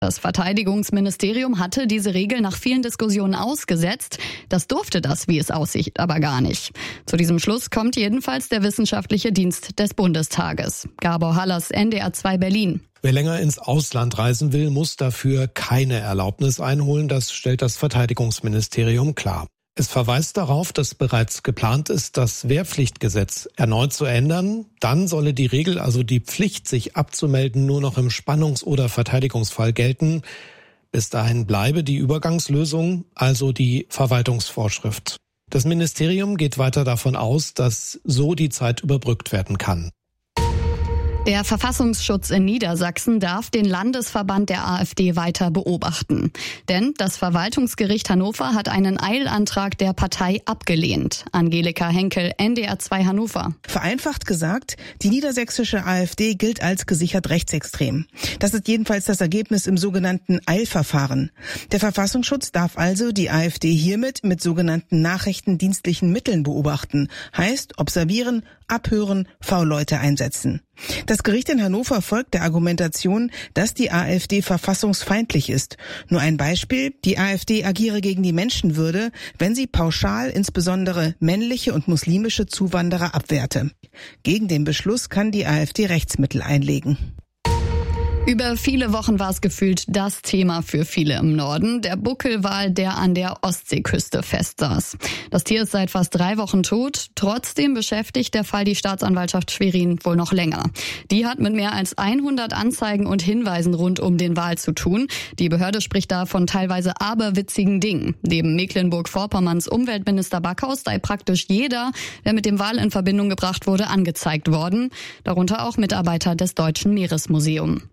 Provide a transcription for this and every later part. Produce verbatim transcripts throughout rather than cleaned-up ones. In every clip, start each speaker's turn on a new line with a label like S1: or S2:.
S1: Das Verteidigungsministerium hatte diese Regel nach vielen Diskussionen ausgesetzt. Das durfte das, wie es aussieht, aber gar nicht. Zu diesem Schluss kommt jedenfalls der Wissenschaftliche Dienst des Bundestages. Gabor Hallas, N D R zwei Berlin.
S2: Wer länger ins Ausland reisen will, muss dafür keine Erlaubnis einholen. Das stellt das Verteidigungsministerium klar. Es verweist darauf, dass bereits geplant ist, das Wehrpflichtgesetz erneut zu ändern. Dann solle die Regel, also die Pflicht, sich abzumelden, nur noch im Spannungs- oder Verteidigungsfall gelten. Bis dahin bleibe die Übergangslösung, also die Verwaltungsvorschrift. Das Ministerium geht weiter davon aus, dass so die Zeit überbrückt werden kann.
S1: Der Verfassungsschutz in Niedersachsen darf den Landesverband der AfD weiter beobachten. Denn das Verwaltungsgericht Hannover hat einen Eilantrag der Partei abgelehnt. Angelika Henkel, N D R zwei Hannover.
S3: Vereinfacht gesagt, die niedersächsische AfD gilt als gesichert rechtsextrem. Das ist jedenfalls das Ergebnis im sogenannten Eilverfahren. Der Verfassungsschutz darf also die AfD hiermit mit sogenannten nachrichtendienstlichen Mitteln beobachten. Heißt observieren, abhören, V-Leute einsetzen. Das Gericht in Hannover folgt der Argumentation, dass die AfD verfassungsfeindlich ist. Nur ein Beispiel: Die AfD agiere gegen die Menschenwürde, wenn sie pauschal insbesondere männliche und muslimische Zuwanderer abwehrte. Gegen den Beschluss kann die AfD Rechtsmittel einlegen.
S1: Über viele Wochen war es gefühlt das Thema für viele im Norden, der Buckelwal, der an der Ostseeküste festsaß. Das Tier ist seit fast drei Wochen tot. Trotzdem beschäftigt der Fall die Staatsanwaltschaft Schwerin wohl noch länger. Die hat mit mehr als hundert Anzeigen und Hinweisen rund um den Wal zu tun. Die Behörde spricht da von teilweise aberwitzigen Dingen. Neben Mecklenburg-Vorpommerns Umweltminister Backhaus sei praktisch jeder, der mit dem Wal in Verbindung gebracht wurde, angezeigt worden. Darunter auch Mitarbeiter des Deutschen Meeresmuseums.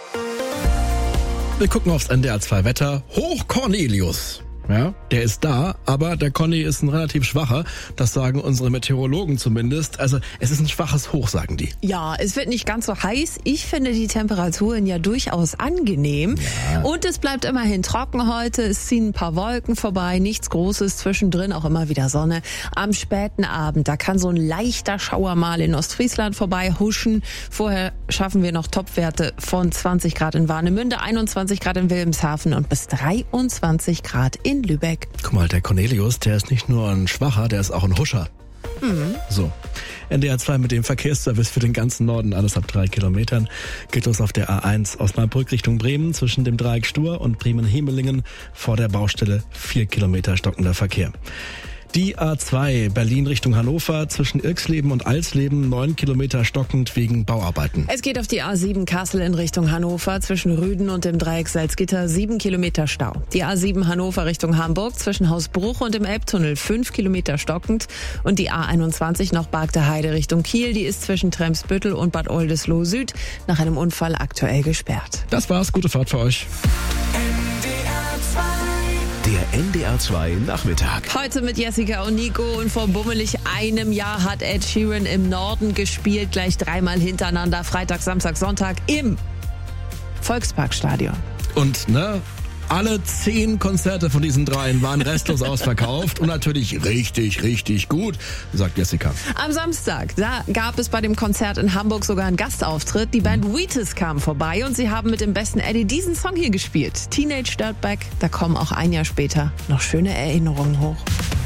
S4: Wir gucken aufs N D R zwei Wetter. Hoch Cornelius. Ja, der ist da, aber der Conny ist ein relativ schwacher. Das sagen unsere Meteorologen zumindest. Also es ist ein schwaches Hoch, sagen die.
S5: Ja, es wird nicht ganz so heiß. Ich finde die Temperaturen ja durchaus angenehm.
S4: Ja.
S5: Und es bleibt immerhin trocken heute. Es ziehen ein paar Wolken vorbei, nichts Großes. Zwischendrin auch immer wieder Sonne. Am späten Abend, da kann so ein leichter Schauer mal in Ostfriesland vorbei huschen. Vorher schaffen wir noch Topwerte von zwanzig Grad in Warnemünde, einundzwanzig Grad in Wilhelmshaven und bis dreiundzwanzig Grad in Lübeck.
S4: Guck mal, der Cornelius, der ist nicht nur ein Schwacher, der ist auch ein Huscher.
S5: Mhm.
S4: So. N D R zwei mit dem Verkehrsservice für den ganzen Norden, alles ab drei Kilometern. Geht los auf der A eins Osnabrück Richtung Bremen zwischen dem Dreieck Stur und Bremen-Hemelingen vor der Baustelle vier Kilometer stockender Verkehr. Die A zwei Berlin Richtung Hannover zwischen Irxleben und Alsleben neun Kilometer stockend wegen Bauarbeiten.
S5: Es geht auf die A sieben Kassel in Richtung Hannover zwischen Rüden und dem Dreieck Salzgitter sieben Kilometer Stau. Die A sieben Hannover Richtung Hamburg zwischen Hausbruch und dem Elbtunnel fünf Kilometer stockend. Und die A einundzwanzig nach Bargter Heide Richtung Kiel, die ist zwischen Tremsbüttel und Bad Oldesloe Süd nach einem Unfall aktuell gesperrt.
S4: Das war's, gute Fahrt für euch.
S6: Der N D R zwei Nachmittag.
S5: Heute mit Jessica und Nico und vor bummelig einem Jahr hat Ed Sheeran im Norden gespielt, gleich dreimal hintereinander, Freitag, Samstag, Sonntag im Volksparkstadion.
S4: Und ne, alle zehn Konzerte von diesen dreien waren restlos ausverkauft und natürlich richtig, richtig gut, sagt Jessica.
S5: Am Samstag, da gab es bei dem Konzert in Hamburg sogar einen Gastauftritt. Die Band Wheatus kam vorbei und sie haben mit dem besten Eddie diesen Song hier gespielt. Teenage Dirtbag, da kommen auch ein Jahr später noch schöne Erinnerungen hoch.